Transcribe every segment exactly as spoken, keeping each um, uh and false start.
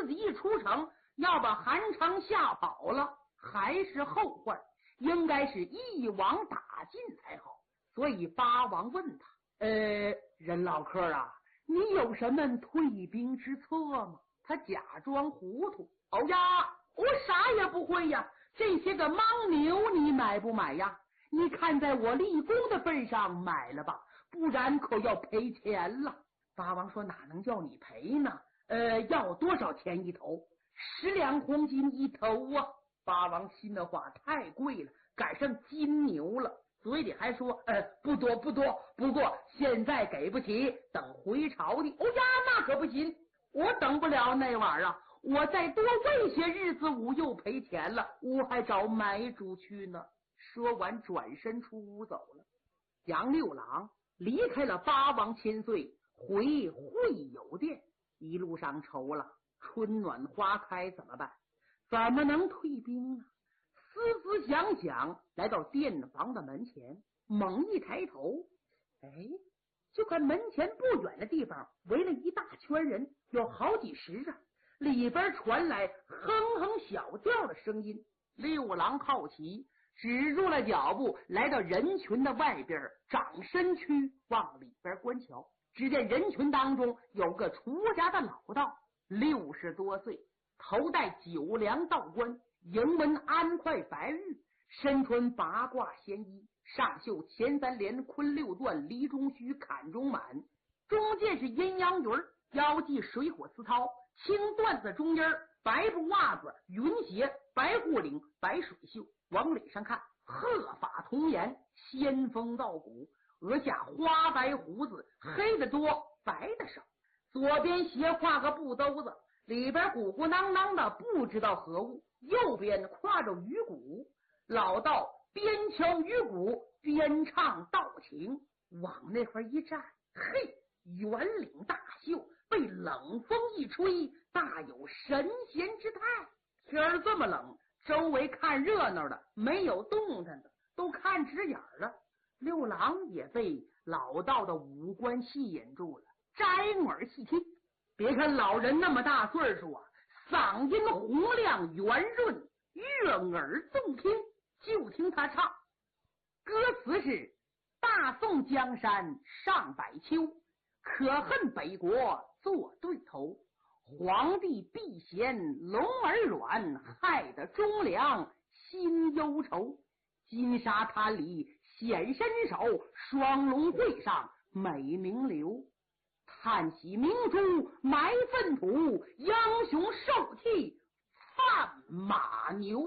自己一出城要把韩昌吓跑了，还是后患，应该是一网打尽才好。所以八王问他：呃，任老客啊，你有什么退兵之策吗？他假装糊涂：哦呀，我啥也不会呀，这些个牦牛你买不买呀？你看在我立功的份上买了吧，不然可要赔钱了。八王说：哪能叫你赔呢？呃，要多少钱一头？十两黄金一头啊！八王心的话太贵了，赶上金牛了，嘴里还说：呃，不多不多，不过现在给不起，等回朝的。哦呀，那可不行，我等不了那玩意儿啊！我再多喂些日子，我又赔钱了，我还找买主去呢。说完，转身出屋走了。杨六郎离开了八王千岁，回会友殿。一路上愁了，春暖花开怎么办？怎么能退兵呢？思思想想，来到殿房的门前，猛一抬头，哎，就看门前不远的地方围了一大圈人，有好几十啊，里边传来哼哼小调的声音。六郎好奇，止住了脚步，来到人群的外边，长身躯往里边观瞧。只见人群当中有个出家的老道，六十多岁，头戴九梁道冠，迎纹安块白玉，身穿八卦仙衣，上绣前三连坤六段离中虚坎中满，中间是阴阳鱼，腰系水火丝绦，青缎子中间白布袜子，云鞋，白护领，白水袖。往脸上看，鹤发童颜，仙风道骨，额下花白胡子，黑的多，白的少。左边斜挎个布兜子，里边鼓鼓囊囊的，不知道何物。右边挎着鱼鼓，老道边敲鱼鼓边唱道情，往那块一站，嘿，圆领大袖，被冷风一吹，大有神仙之态。天儿这么冷，周围看热闹的没有动弹的，都看直眼了。六郎也被老道的五官吸引住了，摘耳细听。别看老人那么大岁数啊，嗓音洪亮圆润，悦耳动听。就听他唱，歌词是：大宋江山上百秋，可恨北国做对头，皇帝避嫌龙儿软，害得忠良心忧愁。金沙滩里显身手，双龙会上美名留。叹息明珠埋粪土，英雄受气犯马牛。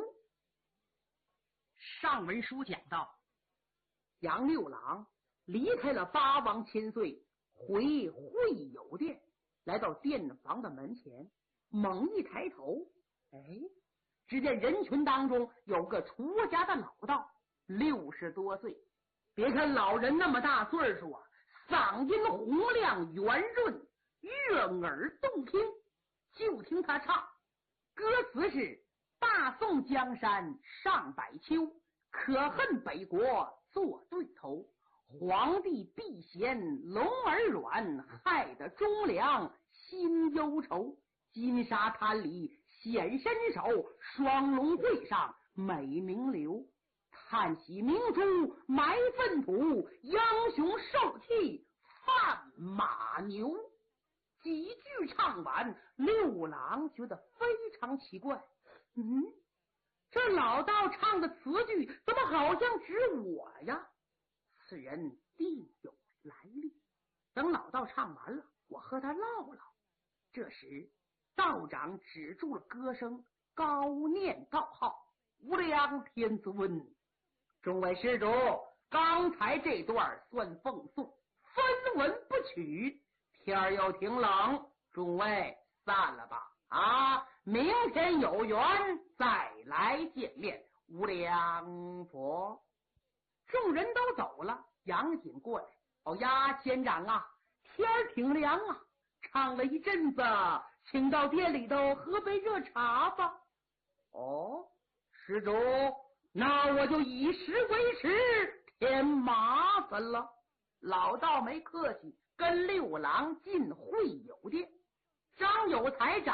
上文书讲到，杨六郎离开了八王千岁，回会友殿，来到殿房的门前，猛一抬头，哎，只见人群当中有个出家的老道，六十多岁。别看老人那么大岁数啊，嗓音洪亮圆润，悦耳动听。就听他唱，歌词是：大宋江山上百秋，可恨北国做对头，皇帝避嫌龙儿软，害得忠良心忧愁。金沙滩里显身手，双龙会上美名留。叹息明珠埋粪土，英雄受气犯马牛。几句唱完，六郎觉得非常奇怪，嗯，这老道唱的词句怎么好像指我呀？此人定有来历。等老道唱完了，我和他唠唠。这时道长止住了歌声，高念道号：无量天尊，众位施主，刚才这段算奉送，分文不取。天儿又挺冷，众位散了吧。啊，明天有缘再来见面。无量佛。众人都走了，杨锦过来：哦呀，仙长啊，天儿挺凉啊，唱了一阵子，请到店里头喝杯热茶吧。哦，施主，那我就以食为食，添麻烦了。老道没客气，跟六郎进会友殿。张有才长